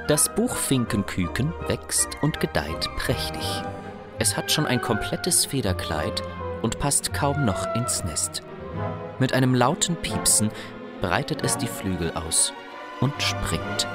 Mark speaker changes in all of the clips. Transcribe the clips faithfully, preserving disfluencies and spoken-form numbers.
Speaker 1: Das Buchfinkenküken wächst und gedeiht prächtig. Es hat schon ein komplettes Federkleid und passt kaum noch ins Nest. Mit einem lauten Piepsen breitet es die Flügel aus und springt.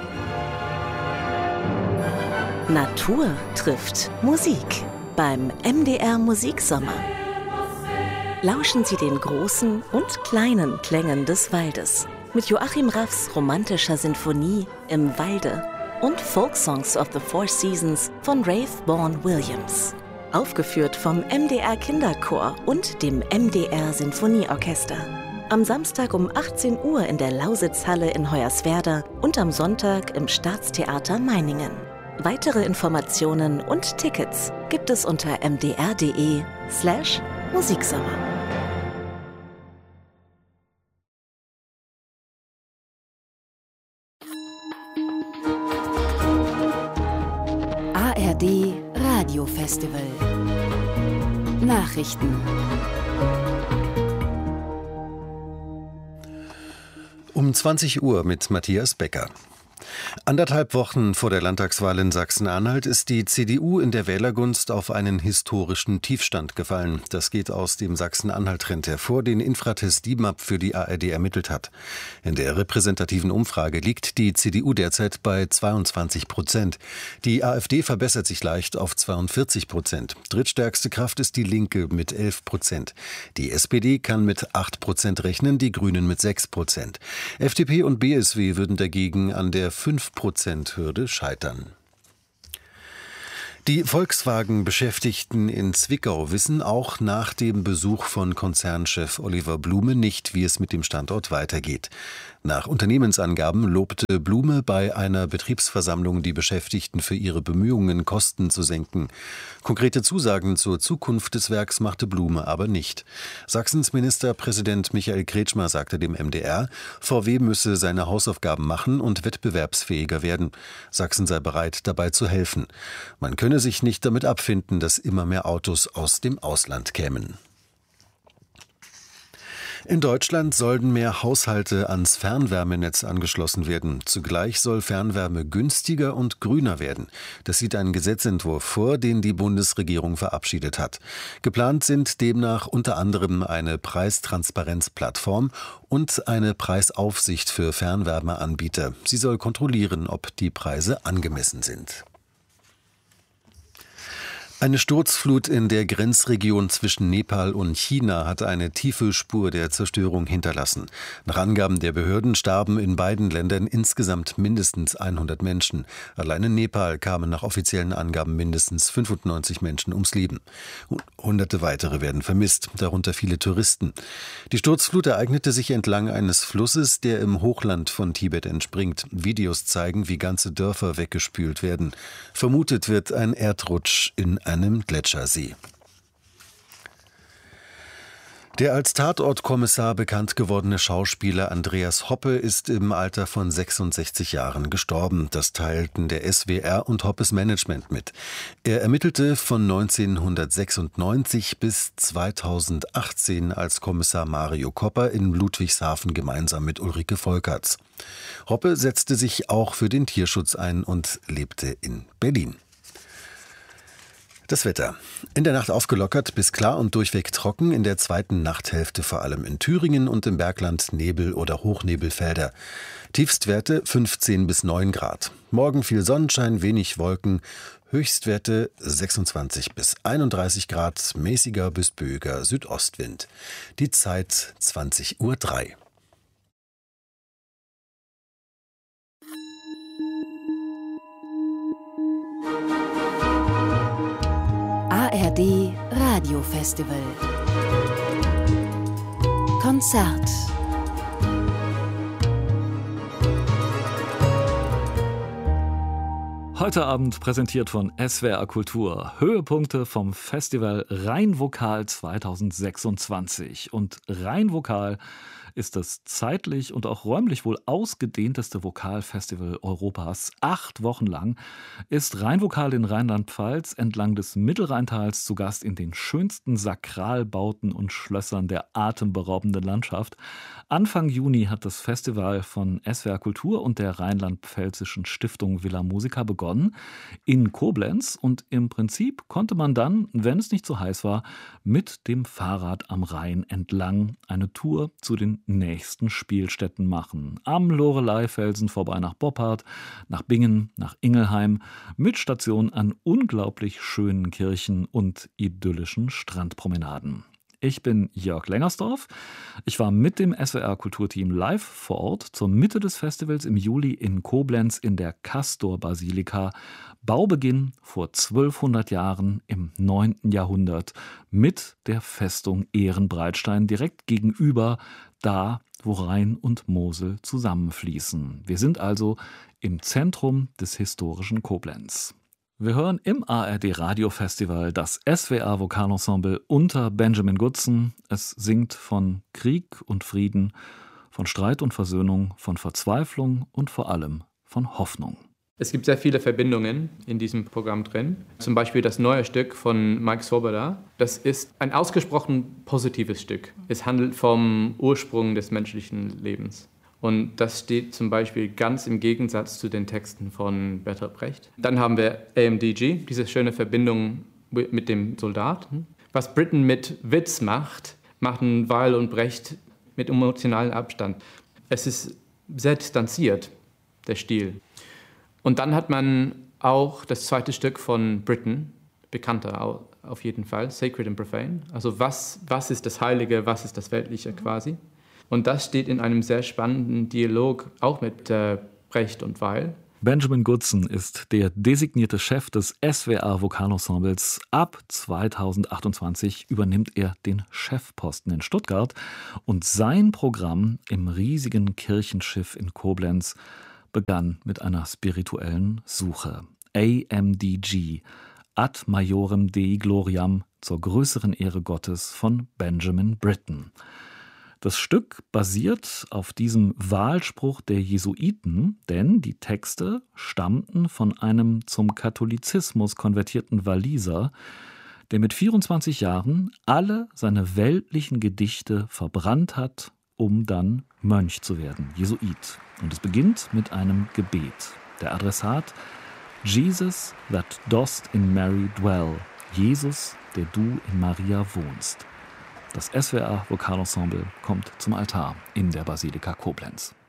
Speaker 2: Natur trifft Musik beim M D R Musiksommer. Lauschen Sie den großen und kleinen Klängen des Waldes mit Joachim Raffs romantischer Sinfonie Im Walde und Folksongs of the Four Seasons von Rafe Vaughan Williams. Aufgeführt vom M D R Kinderchor und dem M D R Sinfonieorchester. Am Samstag um achtzehn Uhr in der Lausitzhalle in Hoyerswerda und am Sonntag im Staatstheater Meiningen. Weitere Informationen und Tickets gibt es unter mdr.de slash Musiksommer. A R D Radio Festival. Nachrichten.
Speaker 3: Um zwanzig Uhr mit Matthias Becker. Anderthalb Wochen vor der Landtagswahl in Sachsen-Anhalt ist die C D U in der Wählergunst auf einen historischen Tiefstand gefallen. Das geht aus dem Sachsen-Anhalt-Trend hervor, den Infratest D I M A P für die A R D ermittelt hat. In der repräsentativen Umfrage liegt die C D U derzeit bei zweiundzwanzig Prozent. Die AfD verbessert sich leicht auf zweiundvierzig Prozent. Drittstärkste Kraft ist die Linke mit elf Prozent. Die S P D kann mit acht Prozent rechnen, die Grünen mit sechs Prozent. F D P und B S W würden dagegen an der fünf Prozent Hürde scheitern. Die Volkswagen-Beschäftigten in Zwickau wissen auch nach dem Besuch von Konzernchef Oliver Blume nicht, wie es mit dem Standort weitergeht. Nach Unternehmensangaben lobte Blume bei einer Betriebsversammlung die Beschäftigten für ihre Bemühungen, Kosten zu senken. Konkrete Zusagen zur Zukunft des Werks machte Blume aber nicht. Sachsens Ministerpräsident Michael Kretschmer sagte dem M D R, V W müsse seine Hausaufgaben machen und wettbewerbsfähiger werden. Sachsen sei bereit, dabei zu helfen. Man könne sich nicht damit abfinden, dass immer mehr Autos aus dem Ausland kämen. In Deutschland sollen mehr Haushalte ans Fernwärmenetz angeschlossen werden. Zugleich soll Fernwärme günstiger und grüner werden. Das sieht ein Gesetzentwurf vor, den die Bundesregierung verabschiedet hat. Geplant sind demnach unter anderem eine Preistransparenzplattform und eine Preisaufsicht für Fernwärmeanbieter. Sie soll kontrollieren, ob die Preise angemessen sind. Eine Sturzflut in der Grenzregion zwischen Nepal und China hat eine tiefe Spur der Zerstörung hinterlassen. Nach Angaben der Behörden starben in beiden Ländern insgesamt mindestens hundert Menschen. Allein in Nepal kamen nach offiziellen Angaben mindestens fünfundneunzig Menschen ums Leben. Hunderte weitere werden vermisst, darunter viele Touristen. Die Sturzflut ereignete sich entlang eines Flusses, der im Hochland von Tibet entspringt. Videos zeigen, wie ganze Dörfer weggespült werden. Vermutet wird ein Erdrutsch in einem Gletschersee. Der als Tatortkommissar bekannt gewordene Schauspieler Andreas Hoppe ist im Alter von sechsundsechzig Jahren gestorben. Das teilten der S W R und Hoppes Management mit. Er ermittelte von neunzehnhundertsechsundneunzig bis zweitausendachtzehn als Kommissar Mario Kopper in Ludwigshafen gemeinsam mit Ulrike Volkerts. Hoppe setzte sich auch für den Tierschutz ein und lebte in Berlin. Das Wetter. In der Nacht aufgelockert bis klar und durchweg trocken, in der zweiten Nachthälfte vor allem in Thüringen und im Bergland Nebel- oder Hochnebelfelder. Tiefstwerte fünfzehn bis neun Grad. Morgen viel Sonnenschein, wenig Wolken. Höchstwerte sechsundzwanzig bis einunddreißig Grad, mäßiger bis böiger Südostwind. Die Zeit zwanzig Uhr drei.
Speaker 2: A R D Radio Festival. Konzert.
Speaker 4: Heute Abend präsentiert von S W R Kultur. Höhepunkte vom Festival Rheinvokal zweitausendsechsundzwanzig. Und Rheinvokal ist das zeitlich und auch räumlich wohl ausgedehnteste Vokalfestival Europas. Acht Wochen lang ist Rheinvokal in Rheinland-Pfalz entlang des Mittelrheintals zu Gast in den schönsten Sakralbauten und Schlössern der atemberaubenden Landschaft. Anfang Juni hat das Festival von S W R Kultur und der rheinland-pfälzischen Stiftung Villa Musica begonnen in Koblenz, und im Prinzip konnte man dann, wenn es nicht so heiß war, mit dem Fahrrad am Rhein entlang eine Tour zu den nächsten Spielstätten machen. Am Loreleifelsen vorbei nach Boppard, nach Bingen, nach Ingelheim, mit Station an unglaublich schönen Kirchen und idyllischen Strandpromenaden. Ich bin Jörg Lengersdorf. Ich war mit dem S W R Kulturteam live vor Ort zur Mitte des Festivals im Juli in Koblenz in der Castor-Basilika. Baubeginn vor zwölfhundert Jahren im neunten Jahrhundert mit der Festung Ehrenbreitstein direkt gegenüber, da wo Rhein und Mosel zusammenfließen. Wir sind also im Zentrum des historischen Koblenz. Wir hören im A R D-Radiofestival das S W R-Vokalensemble unter Benjamin Goodson. Es singt von Krieg und Frieden, von Streit und Versöhnung, von Verzweiflung und vor allem von Hoffnung.
Speaker 5: Es gibt sehr viele Verbindungen in diesem Programm drin. Zum Beispiel das neue Stück von Mike Swoboda. Das ist ein ausgesprochen positives Stück. Es handelt vom Ursprung des menschlichen Lebens. Und das steht zum Beispiel ganz im Gegensatz zu den Texten von Bertolt Brecht. Dann haben wir A M D G, diese schöne Verbindung mit dem Soldaten. Was Britten mit Witz macht, machen Weil und Brecht mit emotionalem Abstand. Es ist sehr distanziert, der Stil. Und dann hat man auch das zweite Stück von Britten, bekannter auf jeden Fall, Sacred and Profane. Also was, was ist das Heilige, was ist das Weltliche quasi. Und das steht in einem sehr spannenden Dialog, auch mit äh, Brecht und Weil.
Speaker 4: Benjamin Goodson ist der designierte Chef des S W R-Vokalensembles. Ab zweitausendachtundzwanzig übernimmt er den Chefposten in Stuttgart. Und sein Programm im riesigen Kirchenschiff in Koblenz begann mit einer spirituellen Suche. A M D G, Ad Majorem Dei Gloriam, zur größeren Ehre Gottes von Benjamin Britten. Das Stück basiert auf diesem Wahlspruch der Jesuiten, denn die Texte stammten von einem zum Katholizismus konvertierten Waliser, der mit vierundzwanzig Jahren alle seine weltlichen Gedichte verbrannt hat, um dann Mönch zu werden, Jesuit. Und es beginnt mit einem Gebet. Der Adressat: Jesus, that dost in Mary dwell. Jesus, der du in Maria wohnst. Das S W R-Vokalensemble kommt zum Altar in der Basilika Koblenz.